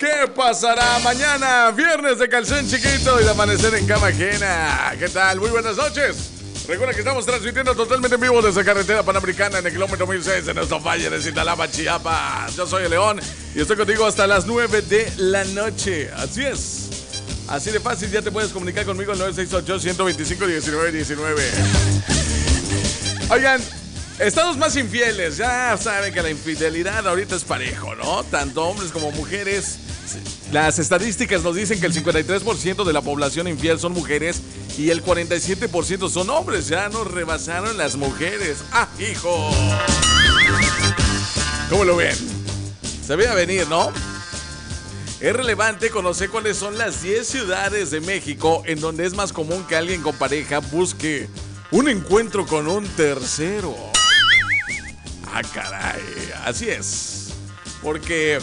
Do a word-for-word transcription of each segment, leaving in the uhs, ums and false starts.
¿Qué pasará mañana? Viernes de calzón chiquito y de amanecer en cama ajena. ¿Qué tal? Muy buenas noches. Recuerda que estamos transmitiendo totalmente en vivo desde Carretera Panamericana en el kilómetro mil seis de nuestro valle de Cintalapa, Chiapas. Yo soy el León y estoy contigo hasta las nueve de la noche. Así es. Así de fácil, ya te puedes comunicar conmigo al nueve seis ocho, uno dos cinco, uno nueve uno nueve. Oigan, estados más infieles. Ya saben que la infidelidad ahorita es parejo, ¿no? Tanto hombres como mujeres. Las estadísticas nos dicen que el cincuenta y tres por ciento de la población infiel son mujeres y el cuarenta y siete por ciento son hombres. Ya nos rebasaron las mujeres. ¡Ah, hijo! ¿Cómo lo ven? Se veía venir, ¿no? Es relevante conocer cuáles son las diez ciudades de México en donde es más común que alguien con pareja busque un encuentro con un tercero. Ah, caray. Así es. Porque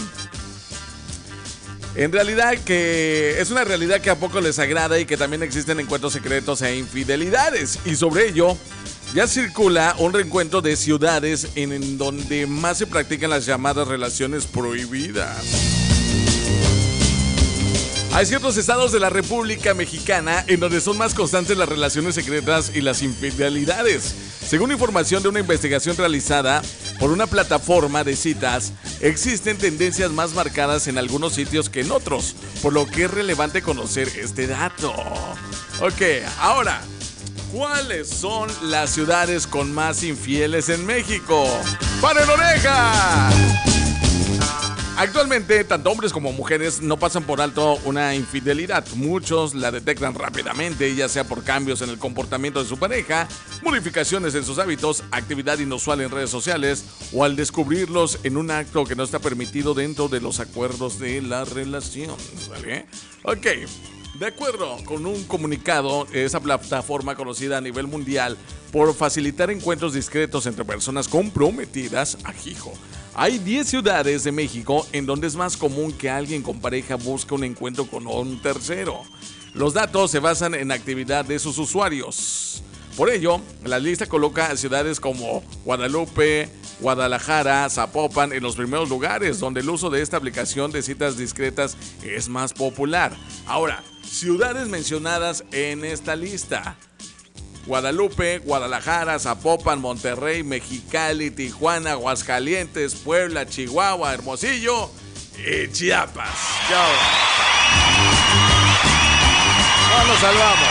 en realidad que es una realidad que a poco les agrada y que también existen encuentros secretos e infidelidades. Y sobre ello ya circula un reencuentro de ciudades en donde más se practican las llamadas relaciones prohibidas. Hay ciertos estados de la República Mexicana en donde son más constantes las relaciones secretas y las infidelidades. Según información de una investigación realizada por una plataforma de citas, existen tendencias más marcadas en algunos sitios que en otros, por lo que es relevante conocer este dato. Ok, ahora, ¿cuáles son las ciudades con más infieles en México? ¡Paren oreja! Actualmente, tanto hombres como mujeres no pasan por alto una infidelidad. Muchos la detectan rápidamente, ya sea por cambios en el comportamiento de su pareja, modificaciones en sus hábitos, actividad inusual en redes sociales o al descubrirlos en un acto que no está permitido dentro de los acuerdos de la relación. ¿Vale? Ok. De acuerdo con un comunicado, esa plataforma conocida a nivel mundial por facilitar encuentros discretos entre personas comprometidas, ajijo. Hay diez ciudades de México en donde es más común que alguien con pareja busque un encuentro con un tercero. Los datos se basan en actividad de sus usuarios. Por ello, la lista coloca a ciudades como Guadalupe, Guadalajara, Zapopan en los primeros lugares, donde el uso de esta aplicación de citas discretas es más popular. Ahora, ciudades mencionadas en esta lista: Guadalupe, Guadalajara, Zapopan, Monterrey, Mexicali, Tijuana, Aguascalientes, Puebla, Chihuahua, Hermosillo y Chiapas. Chao. No nos salvamos.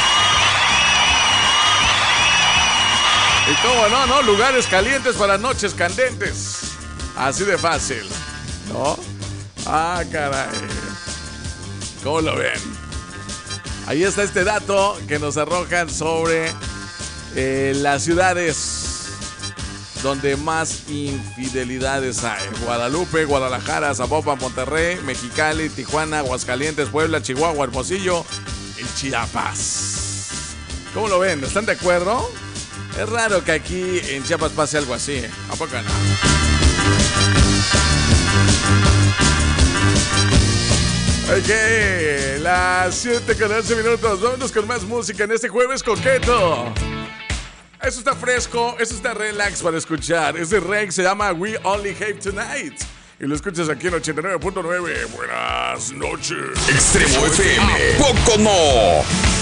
Y cómo no, ¿no? Lugares calientes para noches candentes. Así de fácil, ¿no? Ah, caray. ¿Cómo lo ven? Ahí está este dato que nos arrojan sobre eh, las ciudades donde más infidelidades hay. Guadalupe, Guadalajara, Zapopan, Monterrey, Mexicali, Tijuana, Aguascalientes, Puebla, Chihuahua, Hermosillo y Chiapas. ¿Cómo lo ven? ¿Están de acuerdo? Es raro que aquí en Chiapas pase algo así. ¿A poco no? Ok, las siete con once minutos. Vámonos con más música en este jueves coqueto. Eso está fresco, eso está relax para escuchar. Ese reg se llama We Only Have Tonight. Y lo escuchas aquí en ochenta y nueve punto nueve. Buenas noches. Extremo F M. ¡Poco no!